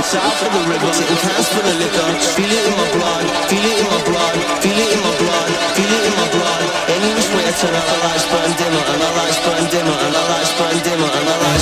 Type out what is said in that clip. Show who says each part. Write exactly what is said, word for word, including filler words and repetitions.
Speaker 1: south of the river, sitting cans for the liquor. Feel it in my blood, feel it in my blood, feel it in my blood, feel it in my blood. Any which way I turn out, the lights burn dimmer, and I